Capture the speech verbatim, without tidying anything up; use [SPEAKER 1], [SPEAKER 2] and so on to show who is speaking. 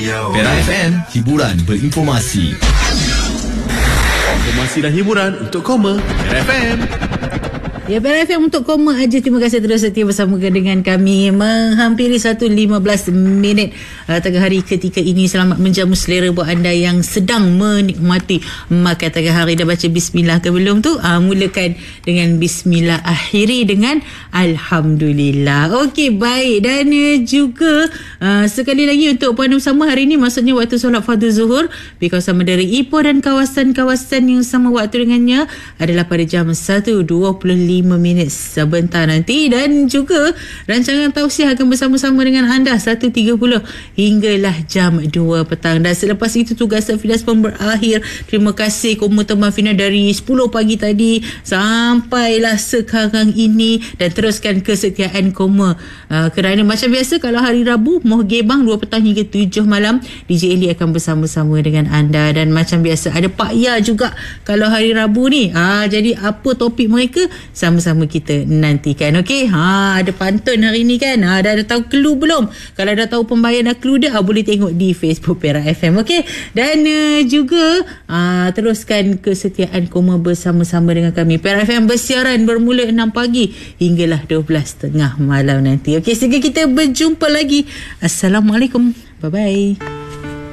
[SPEAKER 1] Perak F M, hiburan berinformasi.
[SPEAKER 2] Informasi dan hiburan untuk koma. Perak F M.
[SPEAKER 3] Ya, Perak F M untuk koma aja. Terima kasih terus setia bersama dengan kami. Menghampiri satu lima belas minit uh, tengah hari ketika ini. Selamat menjamu selera buat anda yang sedang menikmati makan tengah hari. Dah baca bismillah ke belum tu? Uh, mulakan dengan bismillah, akhiri dengan alhamdulillah. Okey, baik. Dan uh, juga uh, sekali lagi untuk puan bersama hari ini, maksudnya waktu solat fardu zuhur di kawasan Mendera Ipoh dan kawasan-kawasan yang sama waktu dengannya adalah pada jam satu dua puluh lima minit sebentar nanti. Dan juga rancangan tausiah akan bersama-sama dengan anda satu tiga puluh hinggalah jam dua petang. Dan selepas itu tugas Fidas pun berakhir. Terima kasih Koma teman Fina dari sepuluh pagi tadi sampailah sekarang ini, dan teruskan kesetiaan Koma uh, kerana macam biasa kalau hari Rabu Moh Gebang dua petang hingga tujuh malam, D J Eli akan bersama-sama dengan anda. Dan macam biasa ada Pak Ya juga kalau hari Rabu ni. Ah, jadi apa topik mereka sama-sama kita nantikan. Okey, ha, ada pantun hari ni kan. Ha, dah, dah tahu clue belum? Kalau dah tahu pembayaran clue dia, ha, boleh tengok di Facebook Perak F M. Okey, dan uh, juga uh, teruskan kesetiaan Koma bersama-sama dengan kami. Perak F M bersiaran bermula enam pagi hinggalah dua belas tengah malam nanti. Okey, sehingga kita berjumpa lagi. Assalamualaikum. Bye-bye.